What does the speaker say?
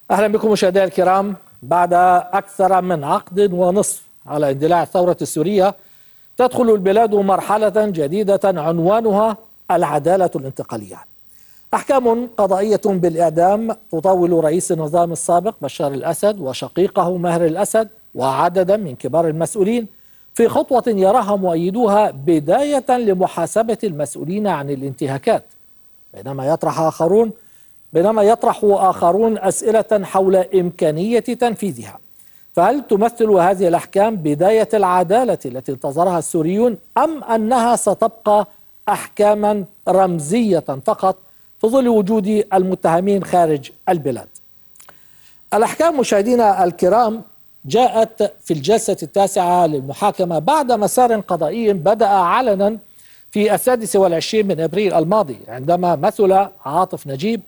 أهلا بكم مشاهدينا الكرام. بعد أكثر من عقد ونصف على اندلاع الثورة السورية، تدخل البلاد مرحلة جديدة عنوانها العدالة الانتقالية. أحكام قضائية بالإعدام تطول رئيس النظام السابق بشار الأسد وشقيقه ماهر الأسد وعددا من كبار المسؤولين، في خطوة يراها مؤيدوها بداية لمحاسبة المسؤولين عن الانتهاكات، بينما يطرح آخرون أسئلة حول إمكانية تنفيذها. فهل تمثل هذه الأحكام بداية العدالة التي انتظرها السوريون، أم أنها ستبقى أحكاما رمزية فقط في ظل وجود المتهمين خارج البلاد؟ الأحكام مشاهدينا الكرام جاءت في الجلسة التاسعة للمحاكمة بعد مسار قضائي بدأ علنا في 26 من أبريل الماضي، عندما مثل عاطف نجيب